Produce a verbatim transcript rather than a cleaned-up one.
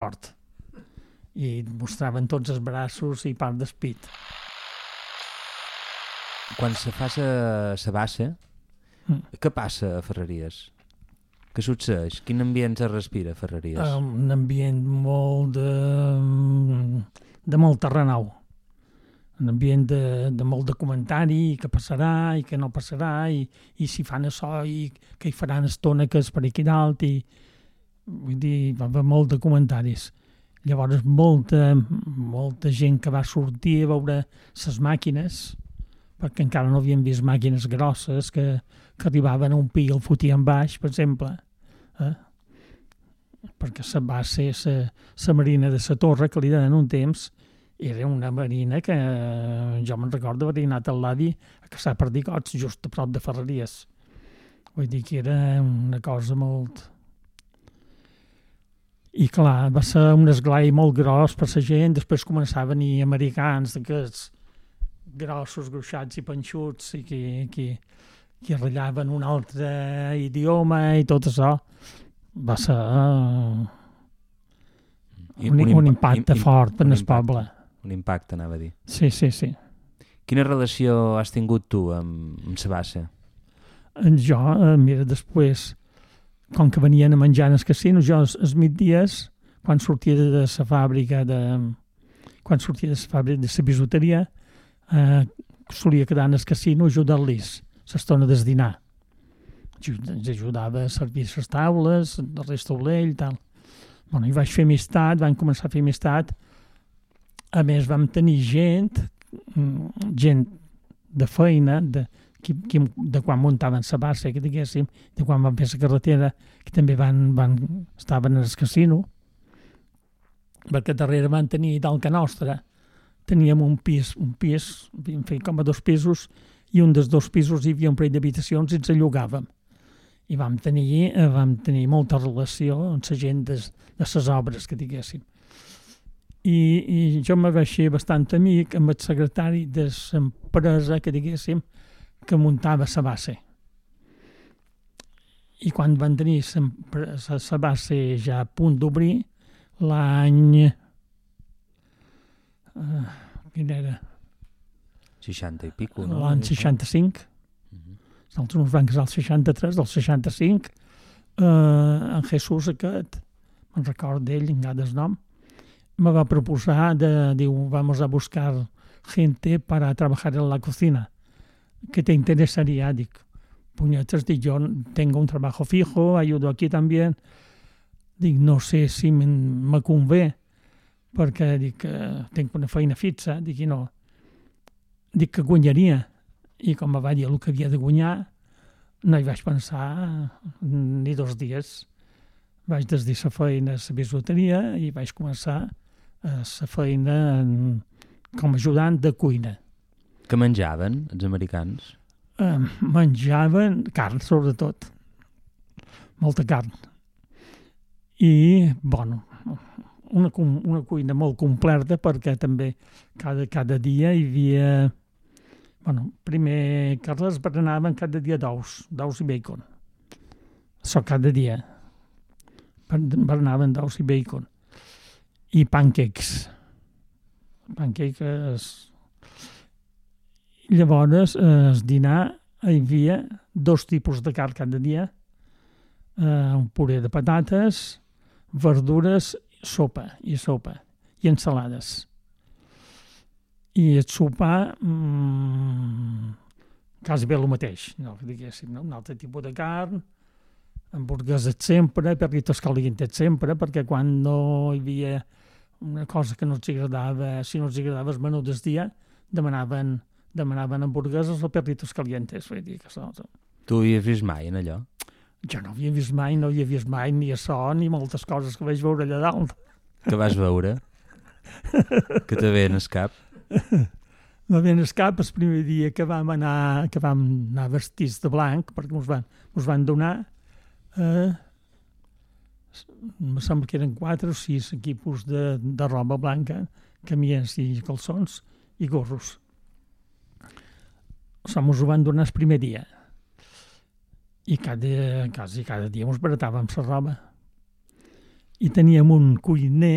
fort. I mostraven tots els braços i part d'espit. Quan se fa la bassa, mm. què passa a Ferreries? Què succeeix? Quin ambient se respira a Ferreries? Un ambient molt de, de molt terrenau. Un ambient de, de molt de comentari, què passarà i què no passarà, i, i si fan això i que hi faran estona que és per aquí dalt, i vull dir, va haver molt de comentaris. Llavors molta, molta gent que va sortir a veure les màquines, perquè encara no havien vist màquines grosses que, que arribaven a un pi i el fotien baix, per exemple. Eh? Perquè la base, la marina de la torre, que li deien un temps, era una marina que eh, jo me'n recordo haver anat al Ladi a caçar perdigots just a prop de Ferreries. Vull dir que era una cosa molt... I clar, va ser un esglai molt gros per la gent, després començaven a venir americans d'aquests grossos, gruixats i panxuts i que, que, que ratllaven un altre idioma i tot això. Va ser uh, un, un, un impacte im, fort per el poble. Un impacte, anava a dir. Sí, sí, sí. Quina relació has tingut tu amb, amb la bassa? Jo, eh, mira, després, com que venien a menjar en el casino, jo els migdies, quan sortia de la fàbrica de... quan sortia de la fàbrica de la bisuteria, eh, solia quedar en el casino a ajudar-los l'estona del dinar. Ens ajudava a servir les taules, el restaurant i tal. Bueno, i vaig fer amistat, vam començar a fer amistat. A més, vam tenir gent, gent de feina, de, que, que, de quan muntaven la bassa, que diguéssim, de quan van fer la carretera, que també van, van, estaven al casino, perquè darrere van tenir dalt que nostra. Teníem un pis, un pis, en fi, com a dos pisos, i un dels dos pisos hi havia un parell d'habitacions i ens allogàvem. I vam tenir, vam tenir molta relació amb la gent de, de les obres, que diguéssim. I, i jo me vaig fer bastant amic amb el secretari de l'empresa, que diguéssim, que muntava la base. I quan van tenir la base ja a punt d'obrir, l'any... Uh, quin era? seixanta i pico, no? L'any seixanta-cinc. Uh-huh. Nosaltres ens vam casar el seixanta-tres, del seixanta-cinc. Uh, en Jesús aquest, me'n record d'ell, encara el nom, me va proposar, de, diu, vamos a buscar gente para trabajar en la cocina. ¿Qué te interesaría? Dic, puñetas, dic, yo tengo un trabajo fijo, ayudo aquí también. Dic, no sé si me, me convé, perquè dic, eh, tinc una feina fixa, dic, i no. Dic que guanyaria. I com me va dir el que havia de guanyar, no hi vaig pensar ni dos dies. Vaig desdir la feina a la bisuteria i vaig començar la feina en, com a ajudant de cuina. Què menjaven els americans? Eh, menjaven carn, sobretot. Molta carn. I, bueno, una, una cuina molt completa perquè també cada, cada dia hi havia... Bueno, primer que res berenaven cada dia d'ous, d'ous i bacon. Això cada dia. Berenaven d'ous i bacon. I pancakes. Pancakes... Llavors, el dinar hi havia dos tipus de carn cada dia, eh, un puré de patates, verdures, sopa i sopa, i ensalades. I el sopar, mmm, quasi bé el mateix, no, diguéssim, no? Un altre tipus de carn, hamburgueses sempre, perritos calientes sempre, perquè quan no hi havia una cosa que no els agradava, si no els agradava el menú del dia, demanaven demanaven hamburgueses o perritos calientes. Vull dir que això... Tu hi havies vist mai en allò? Jo no havia vist mai, no hi havia vist mai ni això, ni moltes coses que vaig veure allà dalt. Que vas veure? Que te ve en el cap? Me ve en el cap el primer dia que vam anar, que vam anar vestits de blanc, perquè ens van, ens van donar, eh, em sembla que eren quatre o sis equipos de, de roba blanca, camions i calçons i gorros. Som us ho van donar el primer dia. I cada, quasi cada dia ens baratàvem la roba. I teníem un cuiner